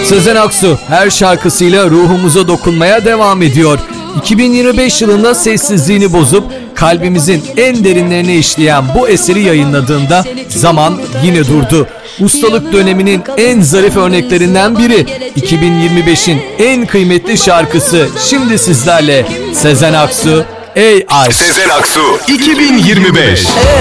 Sezen Aksu her şarkısıyla ruhumuza dokunmaya devam ediyor. 2025 yılında sessizliğini bozup kalbimizin en derinlerine işleyen bu eseri yayınladığında zaman yine durdu. Ustalık döneminin en zarif örneklerinden biri. 2025'in en kıymetli şarkısı şimdi sizlerle. Sezen Aksu, Ey Aşk. Sezen Aksu 2025.